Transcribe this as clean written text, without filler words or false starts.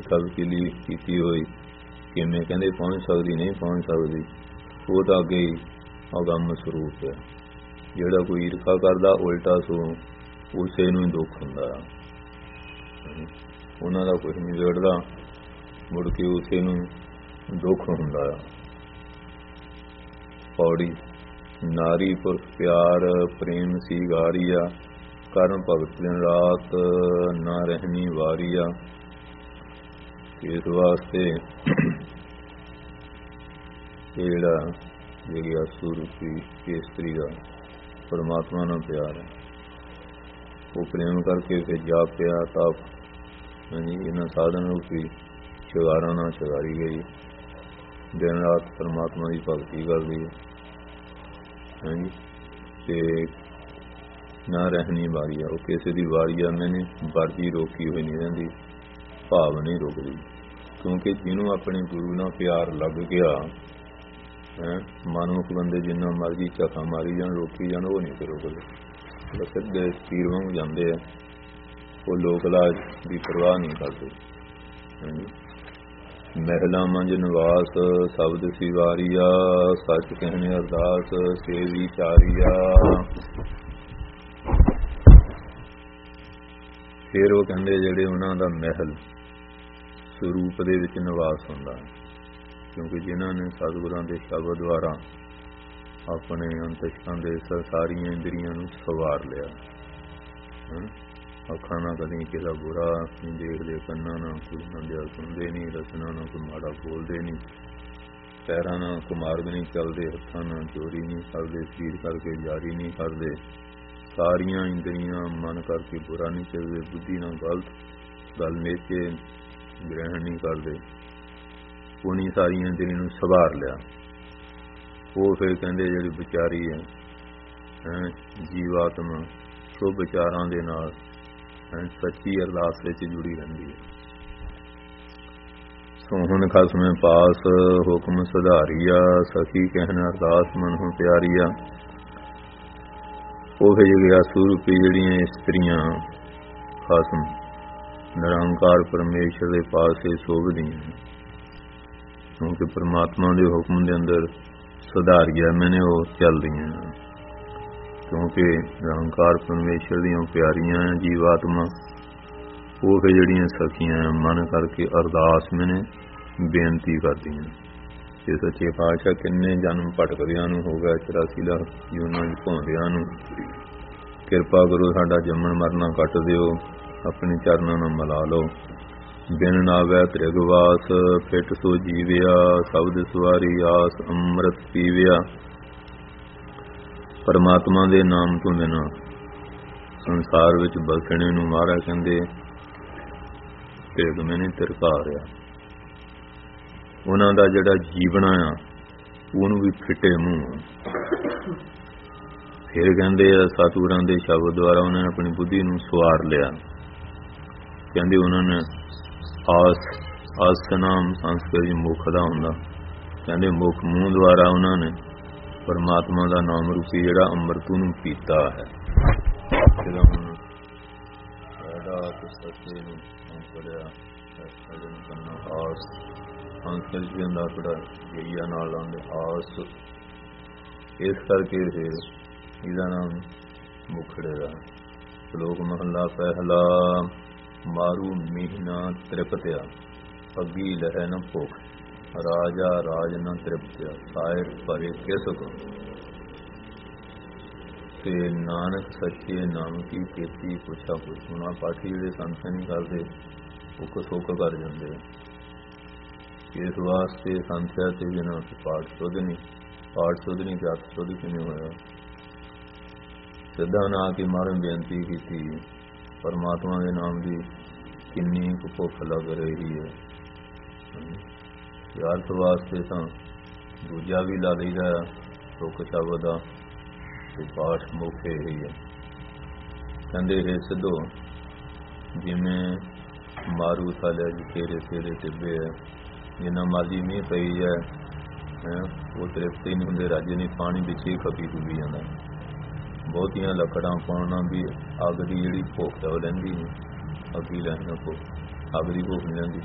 ਸਭ ਕੀ ਲੀਕ ਕੀਤੀ ਹੋਈ ਕਿਵੇਂ ਕਹਿੰਦੇ ਪਹੁੰਚ ਸਕਦੀ, ਨਹੀਂ ਪਹੁੰਚ ਸਕਦੀ। ਉਹ ਤਾਂ ਅੱਗੇ ਹੀ ਅਗੰਮ ਸਰੂਪ ਹੈ। ਜਿਹੜਾ ਕੋਈ ਈਰਖਾ ਕਰਦਾ ਉਲਟਾ ਸੋ ਉਸੇ ਨੂੰ ਹੀ ਦੁੱਖ ਹੁੰਦਾ। ਉਹਨਾਂ ਦਾ ਕੁਛ ਨਹੀਂ ਵਿਗੜਦਾ, ਮੁੜ ਕੇ ਉਸੇ ਨੂੰ ਦੁੱਖ ਹੁੰਦਾ। ਪੌੜੀ ਨਾਰੀ ਪੁਰਖ ਪਿਆਰ ਪ੍ਰੇਮ ਸੀ ਗਾਰੀਆ, ਕਰਨ ਭਗਤ ਦਿਨ ਰਾਤ ਨਾ ਰਹਿਣੀ ਵਾਰੀਆ। ਇਸ ਵਾਸਤੇ ਇਹ ਜਿਹੜਾ ਜਗਿਆਸੂ ਰੂਪੀ ਇਸਤਰੀ ਦਾ ਪਰਮਾਤਮਾ ਨਾਲ ਪਿਆਰ ਹੈ, ਉਹ ਪ੍ਰੇਮ ਕਰਕੇ ਫਿਰ ਜਾਪਿਆ ਤਪ ਇਹਨਾਂ ਸਾਧਨ ਰੂਪੀ ਸ਼ਿੰਗਾਰਾਂ ਨਾਲ ਸ਼ਿੰਗਾਰੀ ਗਈ, ਦਿਨ ਰਾਤ ਪਰਮਾਤਮਾ ਦੀ ਭਗਤੀ ਕਰਦੀ ਹੈ। ਤੇ ਨਾ ਰਹਿਣੀ ਵਾਰੀਆ, ਉਹ ਕਿਸੇ ਦੀ ਵਾਰੀਆ ਮੈਨੇ ਵਰਜੀ ਰੋਕੀ ਹੋਈ ਨਹੀਂ ਰਹਿੰਦੀ, ਭਾਵ ਨਹੀਂ ਰੁਕਦੀ। ਕਿਉਂਕਿ ਜਿਹਨੂੰ ਆਪਣੇ ਗੁਰੂ ਨਾਲ ਪਿਆਰ ਲੱਗ ਗਿਆ, ਮਨਮੁਖ ਬੰਦੇ ਜਿੰਨਾ ਮਰਜ਼ੀ ਝਾਕਾ ਮਾਰੀ ਜਾਣ, ਰੋਕੀ ਜਾਣ, ਉਹ ਨਹੀਂ ਫਿਰ ਰੁਕਦੇ। ਸਿੱਧੇ ਤੀਰ ਵਾਂਗ ਜਾਂਦੇ ਆ, ਉਹ ਲੋਕ ਲਾਜ ਦੀ ਪਰਵਾਹ ਨਹੀਂ ਕਰਦੇ। ਮਹਿਲਾ ਮੰਜ ਨਿਵਾਸ ਸ਼ਬਦ ਸਿਵਾਰੀਆ, ਸੱਚ ਕਹਿਣੇ ਅਰਦਾਸ ਸੇ ਵਿਚਾਰੀਆ। ਫਿਰ ਉਹ ਕਹਿੰਦੇ ਜਿਹੜੇ ਉਹਨਾਂ ਦਾ ਮਹਿਲ ਸਰੂਪ ਦੇ ਵਿੱਚ ਨਿਵਾਸ ਹੁੰਦਾ, ਕਿਉਂਕਿ ਜਿਨ੍ਹਾਂ ਨੇ ਸਤਿਗੁਰਾਂ ਦੇ ਸ਼ਬਦ ਦੁਆਰਾ ਆਪਣੇ ਅੰਤਸ਼ਕਾਂ ਦੇ ਸਾਰੀਆਂ ਇੰਦਰੀਆਂ ਨੂੰ ਸਵਾਰ ਲਿਆ। ਅੱਖਾਂ ਨਾਲ ਕਦੀ ਕਿਸੇ ਬੁਰਾ ਨਹੀਂ ਦੇਖਦੇ, ਕੰਨਾਂ ਨਾਲ ਕੋਈ ਮੰਦਿਆ ਸੁਣਦੇ ਨਹੀਂ, ਰਸਨਾ ਨਾਲ ਕੋਈ ਮਾੜਾ ਬੋਲਦੇ ਨਹੀਂ, ਪੈਰਾਂ ਨਾਲ ਕੋਈ ਮਾਰਗ ਨਹੀਂ ਚੱਲਦੇ, ਹੱਥਾਂ ਨਾਲ ਚੋਰੀ ਨਹੀਂ ਕਰਦੇ, ਸਰੀਰ ਕਰਕੇ ਜਾਰੀ ਨਹੀਂ ਕਰਦੇ, ਸਾਰੀਆਂ ਇੰਦਰੀਆਂ ਮਨ ਕਰਕੇ ਬੁਰਾ ਨਹੀਂ ਚੱਲਦੇ, ਬੁੱਧੀ ਨਾਲ ਗਲਤ ਗੱਲ ਮੇਚੇ ਗ੍ਰਹਿਣ ਨਹੀਂ ਕਰਦੇ, ਉਹਨੀ ਸਾਰੀਆਂ ਇੰਦਰੀਆਂ ਨੂੰ ਸਵਾਰ ਲਿਆ। ਉਹ ਫਿਰ ਕਹਿੰਦੇ ਜਿਹੜੀ ਵਿਚਾਰੀ ਹੈ ਜੀਵਾਤਮਾ ਸ਼ੁਭ ਵਿਚਾਰਾਂ ਦੇ ਨਾਲ ਸੱਚੀ ਅਰਦਾਸ ਵਿੱਚ ਜੁੜੀ ਰਹਿੰਦੀ ਹੈ। ਸੋਹਣ ਖਸਮੇ ਪਾਸ ਹੁਕਮ ਸੁਧਾਰੀਆ, ਸਖੀ ਕਹਿਣ ਅਰਦਾਸ ਮਨੋਂ ਪਿਆਰੀਆ। ਉਹ ਫਿਰ ਜਗਿਆਸੂ ਰੂਪੀ ਜਿਹੜੀਆਂ ਇਸਤਰੀਆਂ ਖਸਮ ਨਿਰੰਕਾਰ ਪਰਮੇਸ਼ਰ ਦੇ ਪਾਸੇ ਸੋਭਦੀਆਂ, ਕਿਉਂਕਿ ਪਰਮਾਤਮਾ ਦੇ ਹੁਕਮ ਦੇ ਅੰਦਰ ਸੁਧਾਰੀਆ ਮੈਨੇ ਉਹ ਚੱਲਦੀਆਂ, ਕਿਉਂਕਿ ਨਿਰੰਕਾਰ ਪਰਮੇਸ਼ਰ ਦੀਆਂ ਪਿਆਰੀਆਂ ਜੀਵਾਤਮਾ। ਉਹ ਫਿਰ ਜਿਹੜੀਆਂ ਸਖੀਆਂ ਮਨ ਕਰਕੇ ਅਰਦਾਸ ਮੈਨੇ ਬੇਨਤੀ ਕਰਦੀਆਂ ਕਿ ਸੱਚੇ ਪਾਤਸ਼ਾਹ ਕਿੰਨੇ ਜਨਮ ਭਟਕਦਿਆਂ ਨੂੰ ਹੋ ਗਿਆ, 84 ਲੱਖ ਜੂਨਾਂ ਵਿੱਚ ਭੌਂਦਿਆਂ ਨੂੰ, ਕਿਰਪਾ ਕਰੋ ਸਾਡਾ ਜੰਮਣ ਮਰਨਾ ਕੱਟ ਦਿਓ, ਆਪਣੇ ਚਰਨਾਂ ਨਾਲ ਮਿਲਾ ਲਓ। ਬਿਨ ਨਾਵੈ ਤ੍ਰਿਗਵਾਸ ਫਿਟ ਸੋ ਜੀਵਿਆ, ਸ਼ਬਦ ਸਵਾਰੀ ਆਸ ਅੰਮ੍ਰਿਤ ਪੀਵਿਆ। ਪਰਮਾਤਮਾ ਦੇ ਨਾਮ ਤੋਂ ਬਿਨਾਂ ਸੰਸਾਰ ਵਿੱਚ ਬਸਣੇ ਨੂੰ ਮਹਾਰਾਜ ਕਹਿੰਦੇ ਢਿੱਗ ਮੈਨੇ ਤਿਰਕਾਰਿਆ। ਉਹਨਾਂ ਦਾ ਜਿਹੜਾ ਜੀਵਣਾ ਆ ਉਹਨੂੰ ਵੀ ਫਿੱਟੇ ਮੂੰਹ। ਫਿਰ ਕਹਿੰਦੇ ਆ ਸਤਿਗੁਰਾਂ ਦੇ ਸ਼ਬਦ ਦੁਆਰਾ ਉਹਨਾਂ ਨੇ ਆਪਣੀ ਬੁੱਧੀ ਨੂੰ ਸਵਾਰ ਲਿਆ। ਕਹਿੰਦੇ ਉਹਨਾਂ ਨੇ ਆਸ ਨਾਮ ਸੰਸਕ੍ਰਿਤ ਮੁੱਖ ਦਾ ਹੁੰਦਾ, ਕਹਿੰਦੇ ਮੁੱਖ ਮੂੰਹ ਦੁਆਰਾ ਉਹਨਾਂ ਨੇ ਪਰਮਾਤਮਾ ਦਾ ਨਾਮ ਰੂਪੀ ਜਿਹੜਾ ਅੰਮ੍ਰਿਤ ਨੂੰ ਪੀਤਾ ਹੈ। ਜਦੋਂ ਹੁਣ ਸੱਚੇ ਨੂੰ ਪੜਿਆ ਆਸ ਸੰਸਕ੍ਰਿਤ ਵੀ ਹੁੰਦਾ ਥੋੜਾ ਜਈਆ ਨਾਲ ਲਾਉਂਦੇ ਆਸ, ਇਸ ਕਰਕੇ ਫਿਰ ਇਹਦਾ ਨਾਮ ਮੁਖੜੇ ਦਾ। ਸ਼ਲੋਕ ਮਹਲਾ ਪਹਿਲਾ। ਮਾਰੂ ਮੀਹਨਾ ਤ੍ਰਿਪਤਿਆ, ਅੱਗੀ ਲਹਿ ਨ ਭੁਖ, ਰਾਜਾ ਰਾਜ ਨ ਤ੍ਰਿਪਤਿਆ, ਸਾਹਿਬ ਭਰੇ ਕਿਸ ਕੋ। ਤੇ ਨਾਨਕ ਸੱਚੇ ਨਾਮ ਕੀ ਕੀਤੀ ਪੁੱਛਾ ਪੁੱਛਣਾ। ਪਾਠੀ ਜਿਹੜੇ ਸੰਤ ਨਹੀਂ ਕਰਦੇ ਉਹ ਕਸੋਕ ਕਰ ਜਾਂਦੇ। ਇਸ ਵਾਸਤੇ ਸੰਥਿਆ ਤੇ ਬਿਨਾਂ ਪਾਠ ਸ਼ੁੱਧ ਨਹੀਂ, ਪਾਠ ਸ਼ੁੱਧ ਨਹੀਂ ਤੇ ਅੱਖ ਸ਼ੁੱਧ ਕਿਵੇਂ ਹੋਇਆ। ਸਿੱਧਾ ਨਾ ਕੇ ਮਾਰਨ ਬੇਨਤੀ ਕੀਤੀ, ਪਰਮਾਤਮਾ ਦੇ ਨਾਮ ਦੀ ਕਿੰਨੀ ਕੁ ਭੁੱਖ ਲੱਗ ਰਹੀ ਹੈ। ਅਰਥ ਵਾਸਤੇ ਤਾਂ ਦੂਜਾ ਵੀ ਲਾ ਲਈਦਾ ਸੁੱਖ ਸ਼ਬਦ ਦਾ, ਤੇ ਪਾਠ ਮੁੱਖ ਇਹੀ ਹੈ। ਕਹਿੰਦੇ ਇਹ ਸਿੱਧੋ ਜਿਵੇਂ ਮਾਰੂ ਥਾਲਿਆ ਜੀ ਤੇਰੇ ਤੇਰੇ ਟਿੱਬੇ ਹੈ, ਜਿੰਨਾ ਮਰਜ਼ੀ ਮੀਂਹ ਪਈ ਹੈ ਉਹ ਤ੍ਰਿਪਤ ਹੀ ਨਹੀਂ ਹੁੰਦੇ, ਰੱਜ ਨਹੀਂ, ਪਾਣੀ ਵਿੱਚ ਹੀ ਖਪੀ ਖੁੱਬੀ ਜਾਂਦਾ। ਬਹੁਤੀਆਂ ਲੱਕੜਾਂ ਪਾਉਣਾ ਵੀ ਅੱਗ ਦੀ ਜਿਹੜੀ ਭੁੱਖ ਉਹ ਲੈਂਦੀ ਨਹੀਂ, ਅੱਗ ਹੀ ਲੈਣਾ ਭੁੱਖ, ਅੱਗ ਦੀ ਭੁੱਖ ਨਹੀਂ ਲੈਂਦੀ।